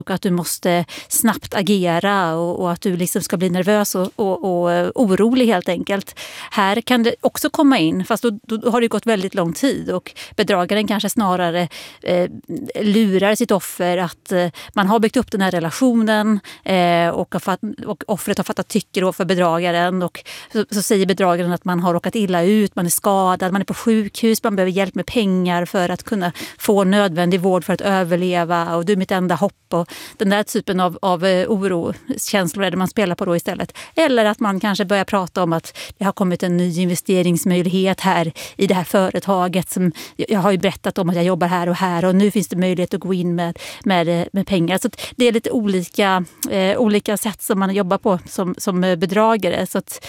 och att du måste snabbt agera och att du liksom ska bli nervös och orolig helt enkelt. Här kan det också komma in, fast då har det gått väldigt lång tid och bedragaren kanske snarare lurar sitt offer att man har byggt upp den här relationen och offret har fattat tycke då för bedragaren och så säger bedragaren att man har råkat illa ut, man är skadad, man är på sjukhus, man behöver hjälp med pengar för att kunna få nödvändig vård för att överleva och du är mitt enda hopp och den där typen av orokänslor är det man spelar på då istället. Eller att man kanske börjar prata om att det har kommit en ny investeringsmöjlighet här i det här företaget som jag har ju berättat om att jag jobbar här och nu finns det möjlighet att gå in med pengar. Så att det är lite olika sätt som man jobbar på som bedragare. Så att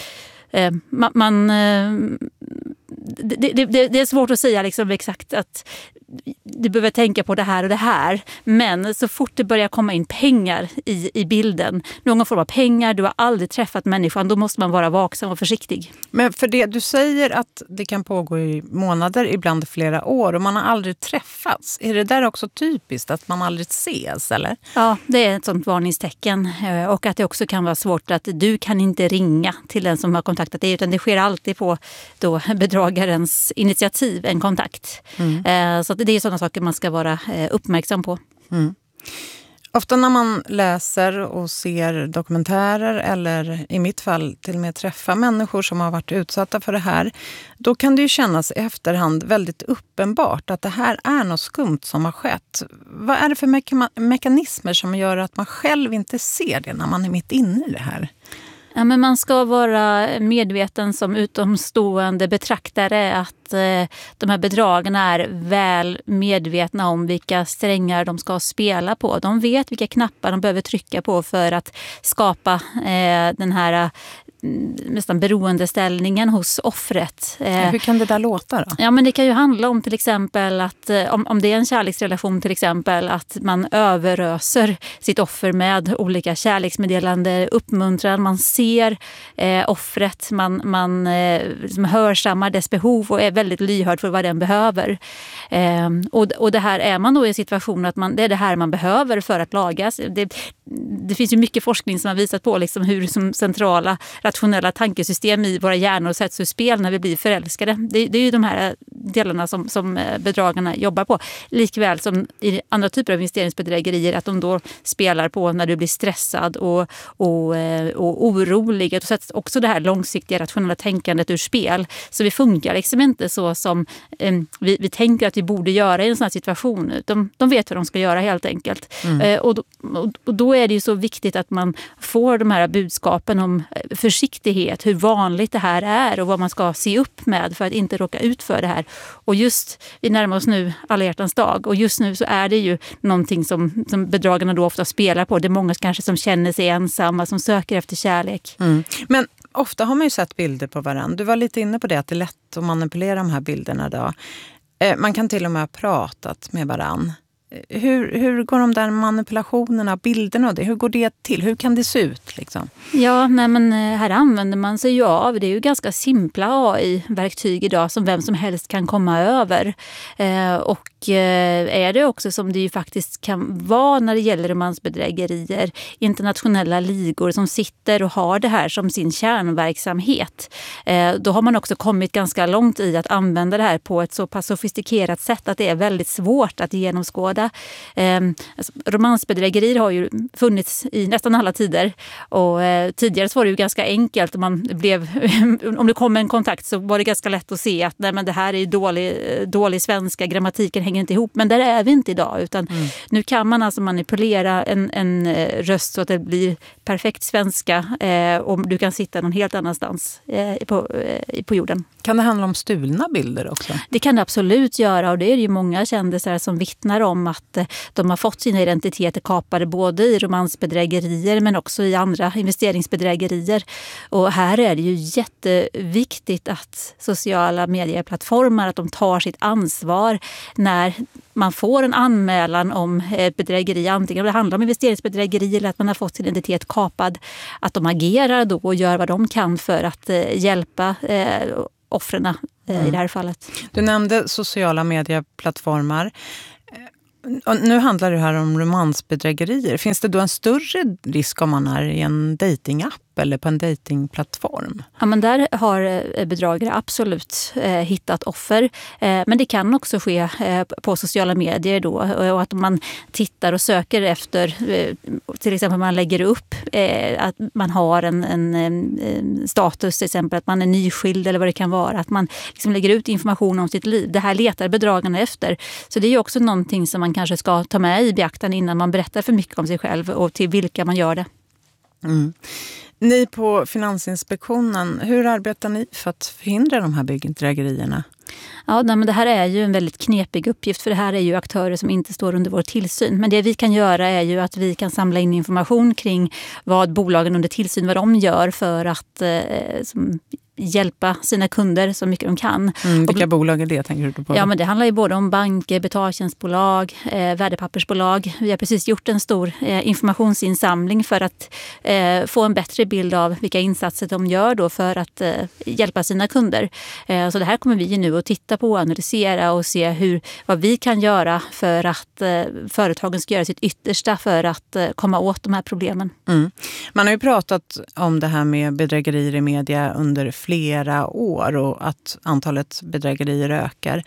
det är svårt att säga liksom exakt att du behöver tänka på det här och det här. Men så fort det börjar komma in pengar i bilden, någon form av pengar, du har aldrig träffat människan, då måste man vara vaksam och försiktig. Men för det du säger att det kan pågå i månader, ibland flera år och man har aldrig träffats. Är det där också typiskt att man aldrig ses, eller? Ja, det är ett sånt varningstecken. Och att det också kan vara svårt att du kan inte ringa till den som har kontaktat dig, utan det sker alltid på då bedragarens initiativ, en kontakt. Så det är sådana saker man ska vara uppmärksam på. Ofta när man läser och ser dokumentärer eller i mitt fall till och med träffa människor som har varit utsatta för det här, då kan det ju kännas i efterhand väldigt uppenbart att det här är något skumt som har skett. Vad är det för mekanismer som gör att man själv inte ser det när man är mitt inne i det här? Ja, men man ska vara medveten som utomstående betraktare att de här bedragarna är väl medvetna om vilka strängar de ska spela på. De vet vilka knappar de behöver trycka på för att skapa den här nästan beroendeställningen hos offret. Hur kan det där låta då? Ja, men det kan ju handla om till exempel att om det är en kärleksrelation till exempel, att man överöser sitt offer med olika kärleksmeddelande, uppmuntran, man ser offret, man hörsammar dess behov och är väldigt lyhörd för vad den behöver. Och det här är man då i en situation att det är det här man behöver för att lagas. Det finns ju mycket forskning som har visat på liksom hur som centrala rationella tankesystem i våra hjärnor sätts ur spel när vi blir förälskade. Det är ju de här delarna som bedragarna jobbar på. Likväl som i andra typer av investeringsbedrägerier, att de då spelar på när du blir stressad och orolig. Då sätts också det här långsiktiga rationella tänkandet ur spel. Så vi funkar liksom inte så som vi tänker att vi borde göra i en sån här situation. De vet vad de ska göra helt enkelt. Och då är det ju så viktigt att man får de här budskapen om försiktighet, hur vanligt det här är och vad man ska se upp med för att inte råka ut för det här. Och just, vi närmar oss nu alla hjärtans dag och just nu så är det ju någonting som bedragarna då ofta spelar på. Det är många kanske som känner sig ensamma, som söker efter kärlek. Men ofta har man ju sett bilder på varandra. Du var lite inne på det, att det är lätt att manipulera de här bilderna då. Man kan till och med ha pratat med varandra. Hur går de där manipulationerna, bilderna och det? Hur går det till? Hur kan det se ut liksom? Ja, men här använder man sig ju av, det är ju ganska simpla AI-verktyg idag som vem som helst kan komma över. Och är det också som det ju faktiskt kan vara när det gäller romansbedrägerier, internationella ligor som sitter och har det här som sin kärnverksamhet. Då har man också kommit ganska långt i att använda det här på ett så pass sofistikerat sätt att det är väldigt svårt att genomskåda. Romansbedrägerier har ju funnits i nästan alla tider och tidigare så var det ju ganska enkelt. Om det kom en kontakt så var det ganska lätt att se att nej, men det här är dålig svenska, grammatiken hänger inte ihop, men där är vi inte idag utan nu kan man alltså manipulera en röst så att det blir perfekt svenska och du kan sitta någon helt annanstans på jorden. Kan det handla om stulna bilder också? Det kan det absolut göra och det är ju många kändisar som vittnar om att de har fått sina identiteter kapade både i romansbedrägerier men också i andra investeringsbedrägerier. Och här är det ju jätteviktigt att sociala medieplattformar att de tar sitt ansvar när man får en anmälan om bedrägeri, antingen det handlar om investeringsbedrägeri eller att man har fått sin identitet kapad, att de agerar då och gör vad de kan för att hjälpa offren i det här fallet. Du nämnde sociala medieplattformar. Nu handlar det här om romansbedrägerier. Finns det då en större risk om man är i en datingapp eller på en datingplattform? Ja, men där har bedragare absolut hittat offer. Men det kan också ske på sociala medier då. Och att man tittar och söker efter, till exempel man lägger upp att man har en status, till exempel att man är nyskild eller vad det kan vara. Att man liksom lägger ut information om sitt liv. Det här letar bedragarna efter. Så det är ju också någonting som man kanske ska ta med i beaktande innan man berättar för mycket om sig själv och till vilka man gör det. Mm. Ni på Finansinspektionen, hur arbetar ni för att förhindra de här bedrägerierna? Ja, men det här är ju en väldigt knepig uppgift, för det här är ju aktörer som inte står under vår tillsyn. Men det vi kan göra är ju att vi kan samla in information kring vad bolagen under tillsyn, vad de gör för att hjälpa sina kunder så mycket de kan. Vilka bolag är det, tänker du på? Ja, men det handlar ju både om banker, betaltjänstbolag, värdepappersbolag. Vi har precis gjort en stor informationsinsamling för att få en bättre bild av vilka insatser de gör då för att hjälpa sina kunder. Så det här kommer vi nu att titta på, analysera och se vad vi kan göra för att företagen ska göra sitt yttersta för att komma åt de här problemen. Man har ju pratat om det här med bedrägerier i media under flera år och att antalet bedrägerier ökar.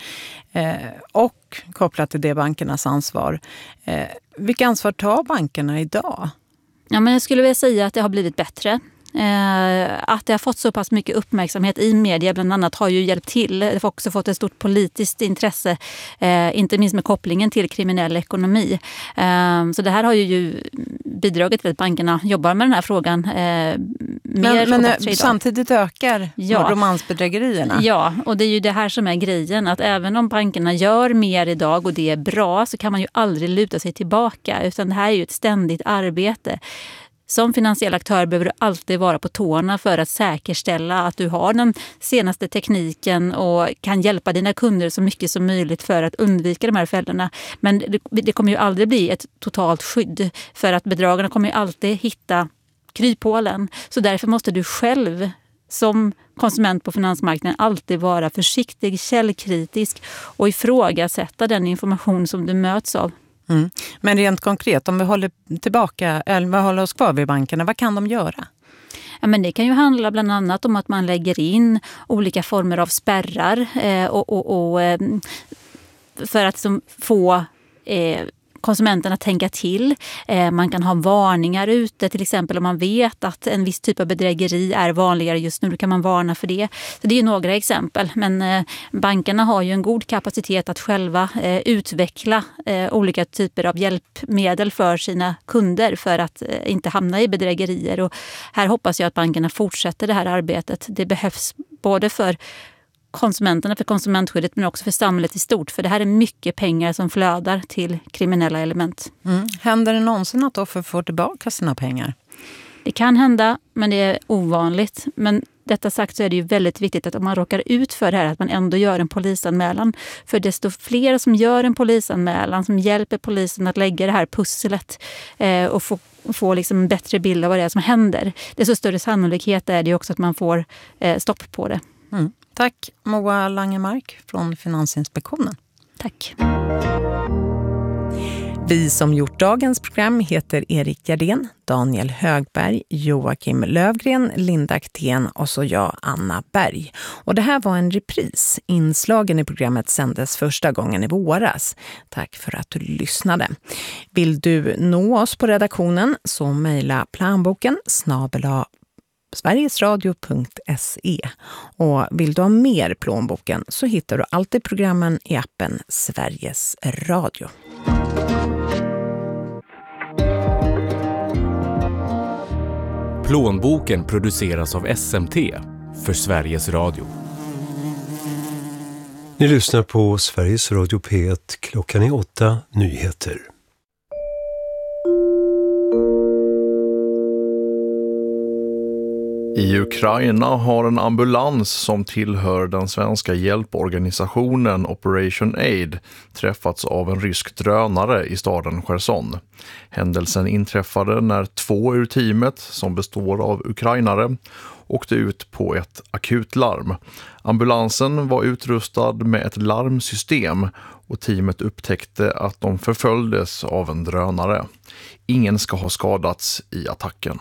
Och kopplat till det bankernas ansvar. Vilka ansvar tar bankerna idag? Ja, men jag skulle vilja säga att det har blivit bättre. Att det har fått så pass mycket uppmärksamhet i media bland annat har ju hjälpt till. Det har också fått ett stort politiskt intresse, inte minst med kopplingen till kriminell ekonomi. Så det här har ju bidragit till att bankerna jobbar med den här frågan mer. Men samtidigt ökar romansbedrägerierna. Ja, och det är ju det här som är grejen, att även om bankerna gör mer idag och det är bra, så kan man ju aldrig luta sig tillbaka, utan det här är ju ett ständigt arbete. Som finansiell aktör behöver du alltid vara på tårna för att säkerställa att du har den senaste tekniken och kan hjälpa dina kunder så mycket som möjligt för att undvika de här fällorna. Men det kommer ju aldrig bli ett totalt skydd, för att bedragarna kommer ju alltid hitta kryphålen. Så därför måste du själv som konsument på finansmarknaden alltid vara försiktig, källkritisk och ifrågasätta den information som du möts av. Men rent konkret, om vi håller oss kvar vid bankerna, vad kan de göra? Ja, men det kan ju handla bland annat om att man lägger in olika former av spärrar och för att få konsumenterna tänka till. Man kan ha varningar ute, till exempel om man vet att en viss typ av bedrägeri är vanligare just nu, då kan man varna för det. Så det är några exempel, men bankerna har ju en god kapacitet att själva utveckla olika typer av hjälpmedel för sina kunder för att inte hamna i bedrägerier. Och här hoppas jag att bankerna fortsätter det här arbetet. Det behövs både för konsumenterna, för konsumentskyddet, men också för samhället i stort. För det här är mycket pengar som flödar till kriminella element. Händer det någonsin att offer får tillbaka sina pengar? Det kan hända, men det är ovanligt. Men detta sagt så är det ju väldigt viktigt att om man råkar ut för det här, att man ändå gör en polisanmälan. För desto fler som gör en polisanmälan, som hjälper polisen att lägga det här pusslet och få liksom en bättre bild av vad det är som händer, desto större sannolikhet är det också att man får stopp på det. Tack Moa Langemark från Finansinspektionen. Tack. Vi som gjort dagens program heter Erik Gardén, Daniel Högberg, Joakim Lövgren, Linda Aktén och så jag, Anna Berg. Och det här var en repris. Inslagen i programmet sändes första gången i våras. Tack för att du lyssnade. Vill du nå oss på redaktionen så mejla planboken@sverigesradio.se. Och vill du ha mer Plånboken så hittar du alltid programmen i appen Sveriges Radio. Plånboken produceras av SMT för Sveriges Radio. Ni lyssnar på Sveriges Radio P1. Klockan är 8, nyheter. I Ukraina har en ambulans som tillhör den svenska hjälporganisationen Operation Aid träffats av en rysk drönare i staden Cherson. Händelsen inträffade när 2 ur teamet, som består av ukrainare, åkte ut på ett akutlarm. Ambulansen var utrustad med ett larmsystem och teamet upptäckte att de förföljdes av en drönare. Ingen ska ha skadats i attacken.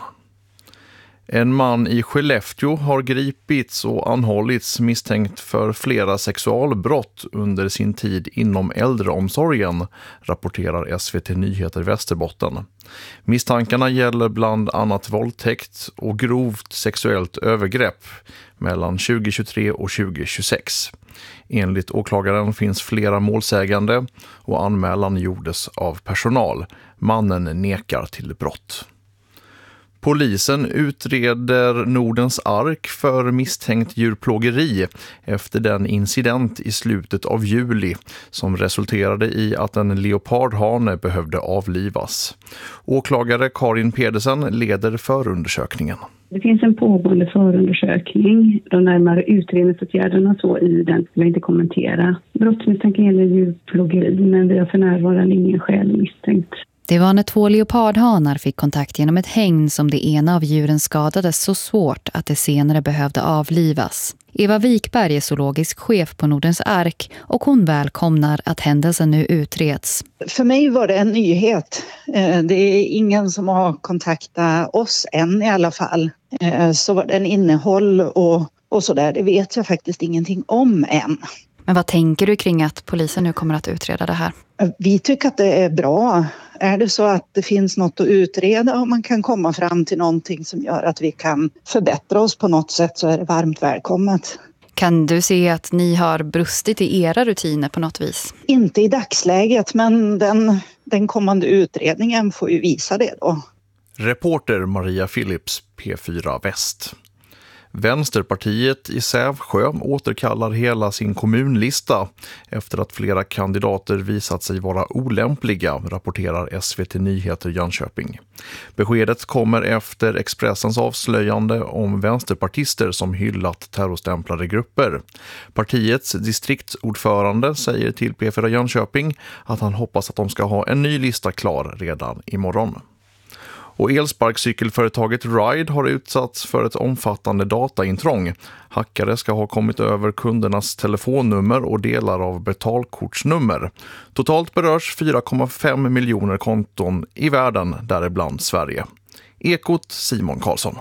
En man i Skellefteå har gripits och anhållits misstänkt för flera sexualbrott under sin tid inom äldreomsorgen, rapporterar SVT Nyheter Västerbotten. Misstankarna gäller bland annat våldtäkt och grovt sexuellt övergrepp mellan 2023 och 2026. Enligt åklagaren finns flera målsägande och anmälan gjordes av personal. Mannen nekar till brott. Polisen utreder Nordens ark för misstänkt djurplågeri efter den incident i slutet av juli som resulterade i att en leopardhane behövde avlivas. Åklagare Karin Pedersen leder förundersökningen. Det finns en pågående förundersökning. De närmare utredningsåtgärderna så i den vill jag inte kommentera. Brottsmisstanken gäller djurplågeri, men vi har för närvarande ingen skäl misstänkt. Det var när 2 leopardhanar fick kontakt genom ett hägn som det ena av djuren skadades så svårt att det senare behövde avlivas. Eva Wikberg är zoologisk chef på Nordens ark och hon välkomnar att händelsen nu utreds. För mig var det en nyhet. Det är ingen som har kontaktat oss än i alla fall. Så vad den innehåll och sådär, det vet jag faktiskt ingenting om än. Men vad tänker du kring att polisen nu kommer att utreda det här? Vi tycker att det är bra. Är det så att det finns något att utreda och man kan komma fram till någonting som gör att vi kan förbättra oss på något sätt, så är det varmt välkommet. Kan du se att ni har brustit i era rutiner på något vis? Inte i dagsläget, men den kommande utredningen får ju visa det då. Reporter Maria Philips, P4 Väst. Vänsterpartiet i Sävsjö återkallar hela sin kommunlista efter att flera kandidater visat sig vara olämpliga, rapporterar SVT Nyheter Jönköping. Beskedet kommer efter Expressens avslöjande om vänsterpartister som hyllat terrorstämplade grupper. Partiets distriktsordförande säger till P4 Jönköping att han hoppas att de ska ha en ny lista klar redan imorgon. Och elsparkcykelföretaget Ride har utsatts för ett omfattande dataintrång. Hackare ska ha kommit över kundernas telefonnummer och delar av betalkortsnummer. Totalt berörs 4,5 miljoner konton i världen, däribland Sverige. Ekot Simon Karlsson.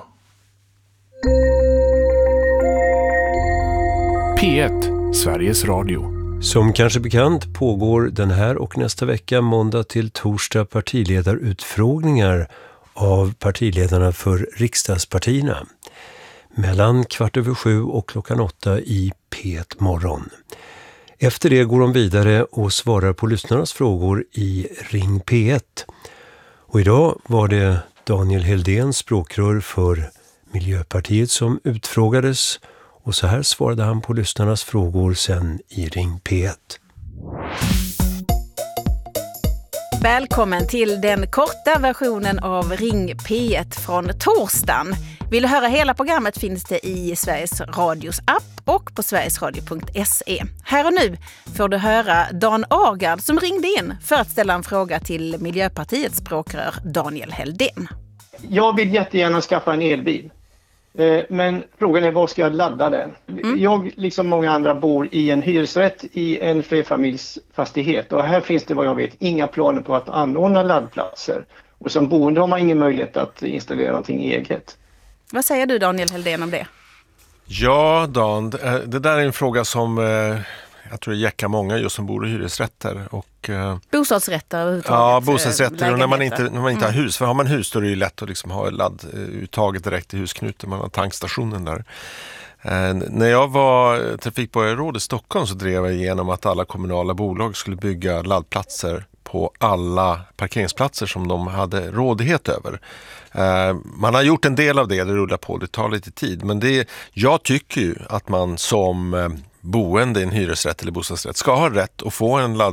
P1, Sveriges Radio. Som kanske bekant pågår den här och nästa vecka måndag till torsdag partiledarutfrågningar av partiledarna för riksdagspartierna. Mellan 7:15 och 8:00 i P1 morgon. Efter det går de vidare och svarar på lyssnarnas frågor i Ring P1. Och idag var det Daniel Heldén, språkrör för Miljöpartiet, som utfrågades. Och så här svarade han på lyssnarnas frågor sen i Ring P1. Välkommen till den korta versionen av Ring P1 från torsdagen. Vill du höra hela programmet finns det i Sveriges Radios app och på sverigesradio.se. Här och nu får du höra Dan Agard som ringde in för att ställa en fråga till Miljöpartiets språkrör Daniel Heldén. Jag vill jättegärna skaffa en elbil. Men frågan är, var ska jag ladda den? Jag, liksom många andra, bor i en hyresrätt i en flerfamiljsfastighet. Och här finns det, vad jag vet, inga planer på att anordna laddplatser. Och som boende har man ingen möjlighet att installera någonting eget. Vad säger du, Daniel Heldén, om det? Ja, Dan, det där är en fråga som jag tror det jäckar många just som bor i hyresrätter. Och, bostadsrätter överhuvudtaget. Ja, bostadsrätter. Och när man inte har hus. För har man hus då är det ju lätt att liksom ha ladduttaget direkt i husknuten. Man har tankstationen där. När jag var trafikborgarråd i Stockholm så drev jag igenom att alla kommunala bolag skulle bygga laddplatser på alla parkeringsplatser som de hade rådighet över. Man har gjort en del av det rullar på, det tar lite tid. Men jag tycker ju att man som boende i en hyresrätt eller bostadsrätt ska ha rätt att få en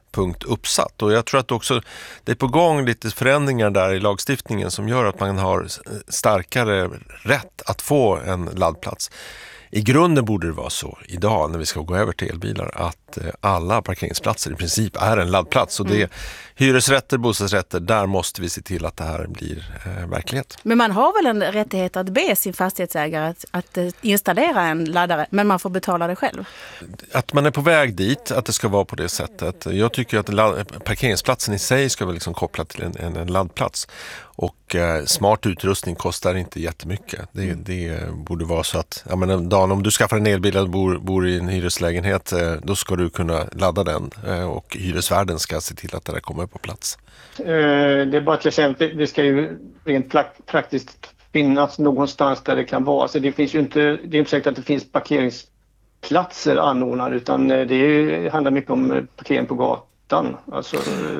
punkt uppsatt. Och jag tror att också det är på gång lite förändringar där i lagstiftningen som gör att man har starkare rätt att få en laddplats. I grunden borde det vara så idag när vi ska gå över till elbilar att alla parkeringsplatser i princip är en laddplats. Och det är hyresrätter, bostadsrätter, där måste vi se till att det här blir verklighet. Men man har väl en rättighet att be sin fastighetsägare att installera en laddare, men man får betala det själv? Att man är på väg dit, att det ska vara på det sättet. Jag tycker att parkeringsplatsen i sig ska vara liksom kopplad till en laddplats. Och smart utrustning kostar inte jättemycket. Det borde vara så att, ja men Dan, om du skaffar en elbil och bor i en hyreslägenhet, då ska du kunna ladda den och hyresvärden ska se till att det där kommer på plats. Det är bara till exempel, det ska ju rent praktiskt finnas någonstans där det kan vara. Så det finns ju inte, det är inte säkert att det finns parkeringsplatser anordnade, utan det handlar mycket om parkering på gatan. Alltså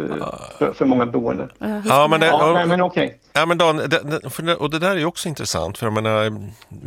för många boende. Men okej. Ja, men Dan, och det där är ju också intressant, för jag menar,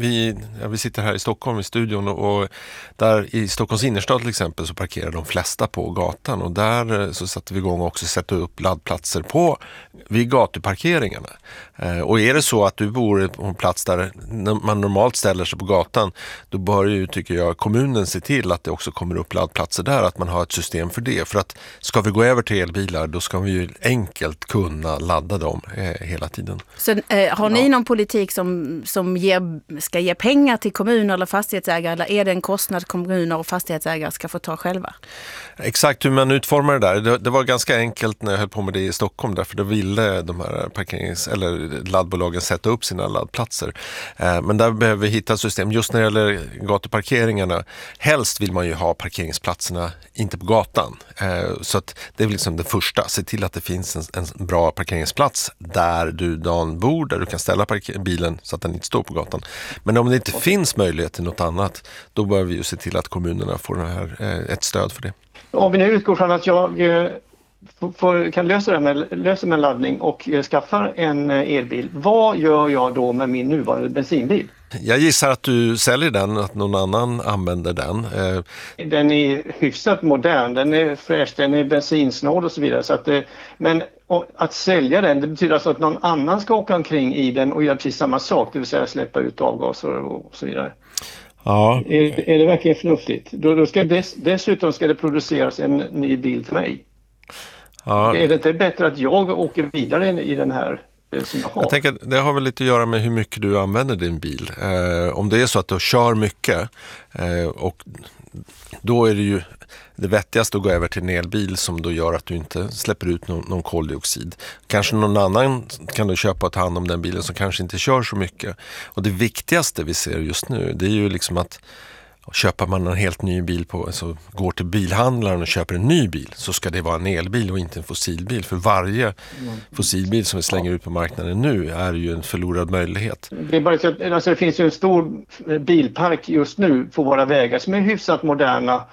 vi sitter här i Stockholm i studion och där i Stockholms innerstad till exempel så parkerar de flesta på gatan, och där så satte vi igång och också sätta upp laddplatser vid gatuparkeringarna. Och är det så att du bor på en plats där man normalt ställer sig på gatan, då bör ju, tycker jag, kommunen se till att det också kommer upp laddplatser där, att man har ett system för det. För att ska vi gå över till elbilar, då ska vi ju enkelt kunna ladda dem hela tiden. Så har ni någon politik som ska ge pengar till kommuner eller fastighetsägare, eller är det en kostnad kommuner och fastighetsägare ska få ta själva? Exakt hur man utformar det där. Det var ganska enkelt när jag höll på med det i Stockholm, därför då ville de här laddbolagen sätta upp sina laddplatser. Men där behöver vi hitta ett system. Just när det gäller gatuparkeringarna, helst vill man ju ha parkeringsplatserna inte på gatan. Så att det är liksom det första. Se till att det finns en bra parkeringsplats där du bor, där du kan ställa bilen så att den inte står på gatan. Men om det inte finns möjlighet till något annat, då behöver vi ju se till att kommunerna får ett stöd för det. Om vi nu utgår från att jag kan lösa det med laddning och skaffar en elbil, vad gör jag då med min nuvarande bensinbil? Jag gissar att du säljer den, att någon annan använder den. Den är hyfsat modern, den är fräsch, den är bensinsnål och så vidare. Så men att sälja den, det betyder alltså att någon annan ska åka omkring i den och göra precis samma sak, det vill säga släppa ut avgaser och så vidare. Ja. Är det verkligen förnuftigt? Då ska dessutom ska det produceras en ny bil till mig. Ja. Är det inte bättre att jag åker vidare i den här som jag har? Jag tänker att det har väl lite att göra med hur mycket du använder din bil. Om det är så att du kör mycket och då är det ju det vettigaste att gå över till en elbil som då gör att du inte släpper ut någon koldioxid. Kanske någon annan kan du köpa och ta hand om den bilen som kanske inte kör så mycket. Och det viktigaste vi ser just nu, det är ju liksom att köper man en helt ny bil så går till bilhandlaren och köper en ny bil, så ska det vara en elbil och inte en fossilbil. För varje fossilbil som vi slänger ut på marknaden nu är ju en förlorad möjlighet. Det är bara så att, alltså, det finns ju en stor bilpark just nu på våra vägar som är hyfsat moderna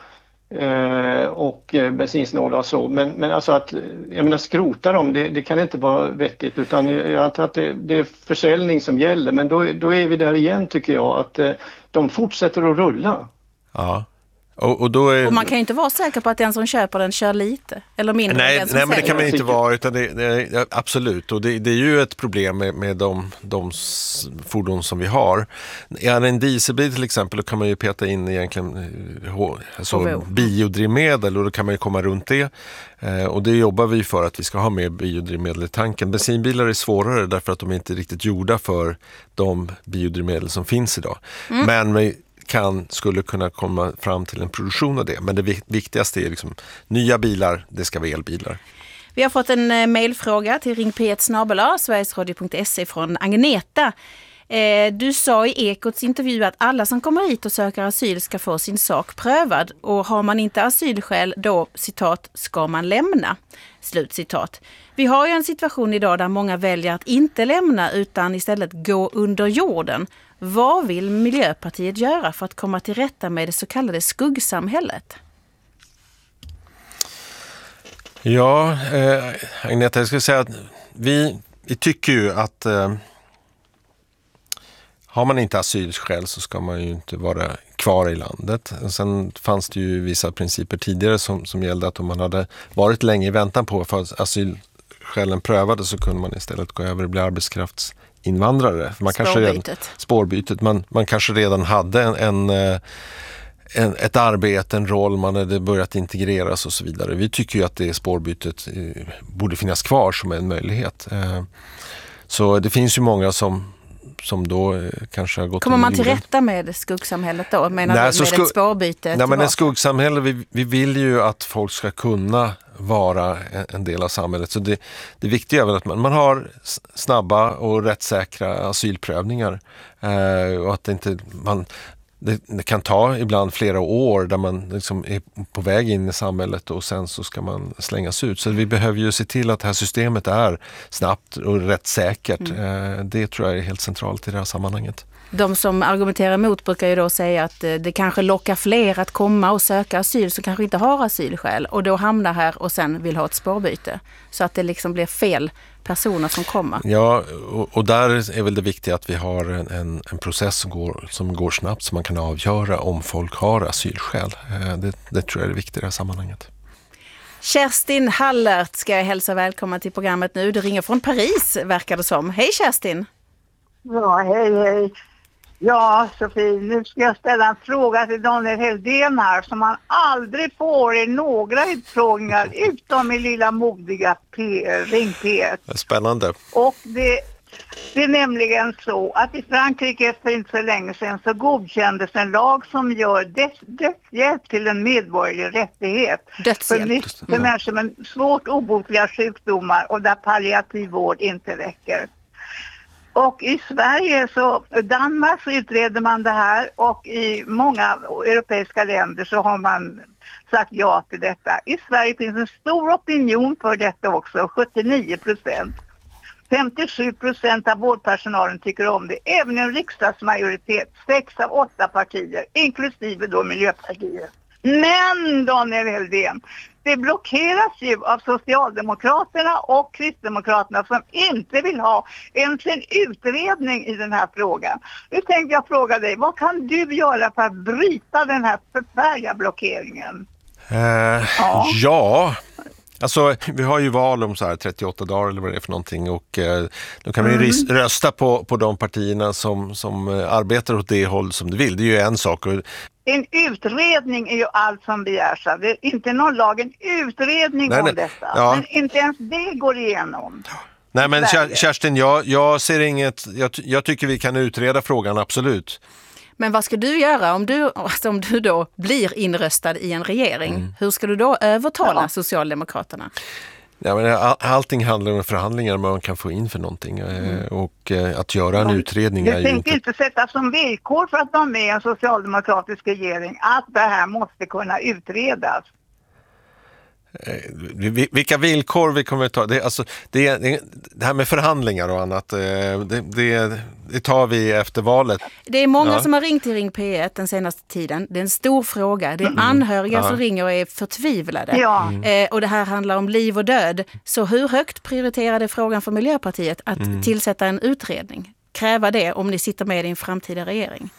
och bensinsnåla och så. Men alltså att skrota dem, det kan inte vara vettigt, utan jag antar att det är försäljning som gäller. Men då är vi där igen, tycker jag, att de fortsätter att rulla. Ja. Och man kan ju inte vara säker på att den som köper den kör lite eller mindre. Nej, men det kan man inte vara, utan det absolut. Och det är ju ett problem med de fordon som vi har. Är det en dieselbil till exempel, då kan man ju peta in egentligen biodrivmedel, och då kan man ju komma runt det. Och det jobbar vi för, att vi ska ha mer biodrivmedel i tanken. Bensinbilar är svårare därför att de är inte riktigt gjorda för de biodrivmedel som finns idag. Men skulle kunna komma fram till en produktion av det. Men det viktigaste är liksom nya bilar, det ska vara elbilar. Vi har fått en mejlfråga till ringp@sverigesradio.se från Agneta. Du sa i Ekots intervju att alla som kommer hit och söker asyl ska få sin sak prövad. Och har man inte asylskäl, då, citat, ska man lämna. Slutcitat. Vi har ju en situation idag där många väljer att inte lämna utan istället gå under jorden. Vad vill Miljöpartiet göra för att komma till rätta med det så kallade skuggsamhället? Ja, Agneta, jag skulle säga att vi tycker ju att har man inte asylskäl så ska man ju inte vara kvar i landet. Sen fanns det ju vissa principer tidigare som gällde att om man hade varit länge i väntan på för asylskälen prövade så kunde man istället gå över och bli arbetskraftsinvandrare. Man spårbytet. Man kanske redan hade ett arbete, en roll, man hade börjat integreras och så vidare. Vi tycker ju att det spårbytet borde finnas kvar som en möjlighet. Så det finns ju många som då kanske har gått... Kommer man till rätta med skuggsamhället då? Menar du med ett spårbyte? Nej, men ett skuggsamhälle, vi vill ju att folk ska kunna vara en del av samhället. Så det viktiga är väl att man har snabba och rättssäkra asylprövningar. Och att det kan ta ibland flera år där man liksom är på väg in i samhället och sen så ska man slängas ut. Så vi behöver ju se till att det här systemet är snabbt och rättssäkert. Det tror jag är helt centralt i det här sammanhanget. De som argumenterar emot brukar ju då säga att det kanske lockar fler att komma och söka asyl som kanske inte har asylskäl och då hamnar här och sen vill ha ett spårbyte. Så att det liksom blir fel personer som kommer. Ja, och där är väl det viktiga att vi har en process som går snabbt så man kan avgöra om folk har asylskäl. Det tror jag är det viktiga i det här sammanhanget. Kerstin Hallert ska jag hälsa välkommen till programmet nu. Du ringer från Paris, verkar det som. Hej Kerstin! Ja, hej. Ja, Sofie, nu ska jag ställa en fråga till Daniel Heldén här som man aldrig får i några utfrågningar utom i lilla modiga Ring P1. Spännande. Och det är nämligen så att i Frankrike för inte så länge sedan så godkändes en lag som gör dödshjälp till en medborgerlig rättighet. För människor med svårt obotliga sjukdomar och där palliativ vård inte räcker. Och i Sverige Danmark så utreder man det här och i många europeiska länder så har man sagt ja till detta. I Sverige finns en stor opinion för detta också, 79%. 57% av vårdpersonalen tycker om det. Även en riksdagsmajoritet, 6 av 8 partier, inklusive då Miljöpartiet. Men Daniel Heldén, det blockeras ju av Socialdemokraterna och Kristdemokraterna som inte vill ha ens en utredning i den här frågan. Nu tänkte jag fråga dig, vad kan du göra för att bryta den här förfärliga blockeringen? Ja, alltså vi har ju val om så här 38 dagar eller vad det är för någonting och då kan man ju rösta på de partierna som arbetar åt det håll som du vill. Det är ju en sak. En utredning är ju allt som begärs. Det är inte någon lag, en utredning om detta. Ja. Men inte ens det går igenom. Nej men Kerstin, jag ser inget, jag tycker vi kan utreda frågan, absolut. Men vad ska du göra om du då blir inröstad i en regering? Hur ska du då övertala Socialdemokraterna? Ja, men allting handlar om förhandlingar man kan få in för någonting och att göra en utredning är ju tänker inte sätta som villkor för att vara med i en socialdemokratisk regering att det här måste kunna utredas. Vilka villkor vi kommer att ta, det här med förhandlingar och annat, det tar vi efter valet. Det är många som har ringt till Ring P1 den senaste tiden. Det är en stor fråga. Det är anhöriga som ringer och är förtvivlade. Och det här handlar om liv och död. Så hur högt prioriterade frågan för Miljöpartiet att tillsätta en utredning? Kräva det om ni sitter med i en framtida regering?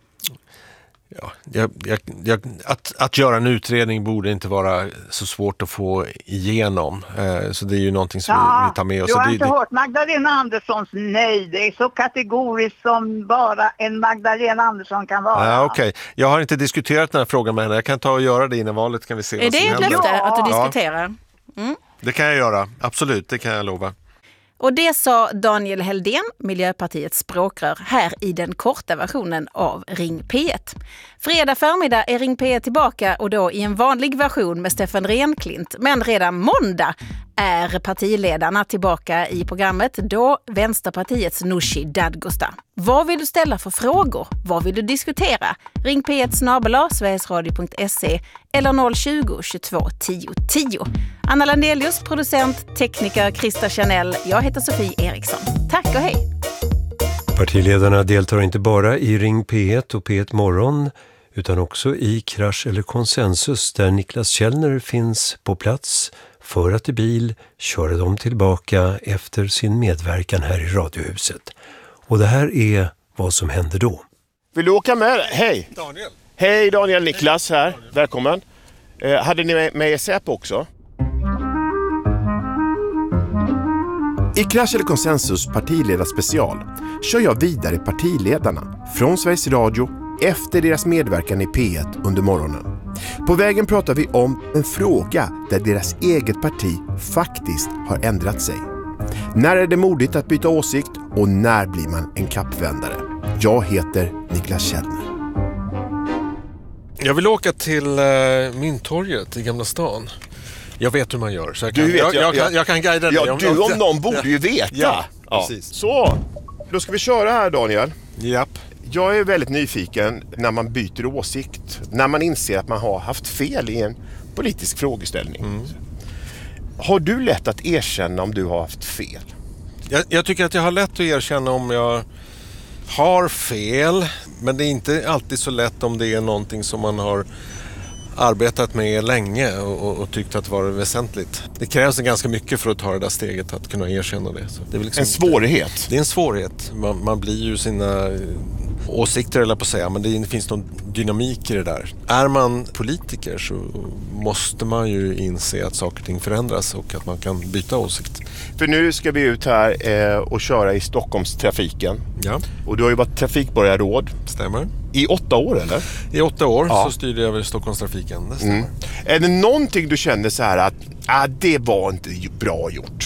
Ja, att göra en utredning borde inte vara så svårt att få igenom. Så det är ju någonting som vi tar med oss. Jag har inte hört Magdalena Anderssons nej. Det är så kategoriskt som bara en Magdalena Andersson kan vara. Ja, okej. Jag har inte diskuterat den här frågan med henne. Jag kan ta och göra det innan valet, kan vi se. Är det ett löfte att du diskuterar? Det kan jag göra. Absolut, det kan jag lova. Och det sa Daniel Heldén, Miljöpartiets språkrör, här i den korta versionen av Ring P1. Fredag förmiddag är Ring P1 tillbaka och då i en vanlig version med Stefan Renklint. Men redan måndag är partiledarna tillbaka i programmet, då Vänsterpartiets Nooshi Dadgostar. Vad vill du ställa för frågor? Vad vill du diskutera? Ring P1 @sverigesradio.se eller 020 22 10 10. Anna Landelius, producent, tekniker Krista Chanel. Jag heter Sofie Eriksson. Tack och hej! Partiledarna deltar inte bara i Ring P1 och P1 Morgon utan också i Krasch eller konsensus där Niklas Källner finns på plats för att i bil köra dem tillbaka efter sin medverkan här i Radiohuset. Och det här är vad som händer då. Vill du åka med? Hej! Daniel. Hej, Daniel, Niklas här. Välkommen. Hade ni med er Säpo också? I Krasch eller Konsensus partiledarspecial kör jag vidare partiledarna från Sveriges Radio efter deras medverkan i P1 under morgonen. På vägen pratar vi om en fråga där deras eget parti faktiskt har ändrat sig. När är det modigt att byta åsikt och när blir man en kappvändare? Jag heter Niklas Källner. Jag vill åka till Mynttorget i Gamla stan. Jag vet hur man gör, så jag kan guida dig. Ja, du om någon borde ju veta. Ja, precis. Så, då ska vi köra här, Daniel. Japp. Jag är väldigt nyfiken när man byter åsikt. När man inser att man har haft fel i en politisk frågeställning. Har du lätt att erkänna om du har haft fel? Jag tycker att jag har lätt att erkänna om jag har fel. Men det är inte alltid så lätt om det är någonting som man har arbetat med länge och tyckt att det var väsentligt. Det krävs ganska mycket för att ta det där steget att kunna erkänna det. Så det är liksom en svårighet? Det är en svårighet. Man blir ju sina åsikter, eller på att säga, men det finns någon dynamik i det där. Är man politiker så måste man ju inse att saker och ting förändras och att man kan byta åsikt. För nu ska vi ut här och köra i Stockholmstrafiken. Ja. Och du har ju varit trafikborgarråd. Stämmer. I 8 år, eller? I 8 år så styrde jag över Stockholmstrafiken. Det stämmer. Är det någonting du kände så här att det var inte bra gjort?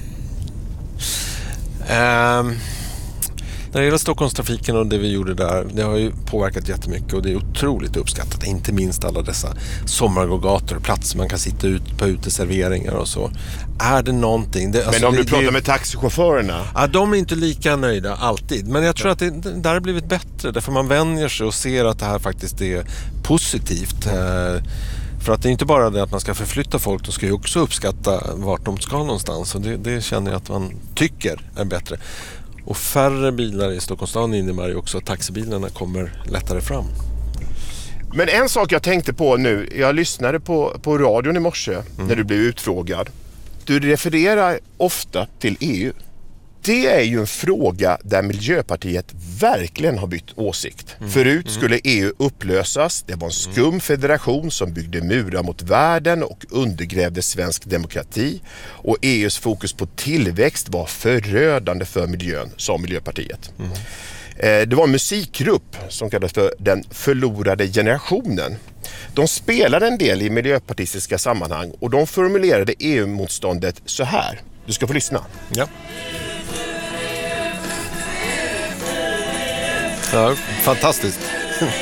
När det gäller Stockholmstrafiken och det vi gjorde där, det har ju påverkat jättemycket och det är otroligt uppskattat. Inte minst alla dessa sommargågator och platser man kan sitta ut på uteserveringar och så. Är det någonting... Men om du pratar med taxichaufförerna? Ja, de är inte lika nöjda alltid. Men jag tror att det där har blivit bättre. Därför man vänjer sig och ser att det här faktiskt är positivt. För att det är inte bara det att man ska förflytta folk, de ska ju också uppskatta vart de ska någonstans. Och det känner jag att man tycker är bättre. Och färre bilar i Stockholms stad innebär ju också att taxibilarna kommer lättare fram. Men en sak jag tänkte på nu, jag lyssnade på radion i morse när du blev utfrågad. Du refererar ofta till EU. Det är ju en fråga där Miljöpartiet verkligen har bytt åsikt. Förut skulle EU upplösas. Det var en skum federation som byggde murar mot världen och undergrävde svensk demokrati. Och EUs fokus på tillväxt var förödande för miljön, sa Miljöpartiet. Det var en musikgrupp som kallades för den förlorade generationen. De spelade en del i miljöpartistiska sammanhang och de formulerade EU-motståndet så här. Du ska få lyssna. Ja. Ja, fantastiskt.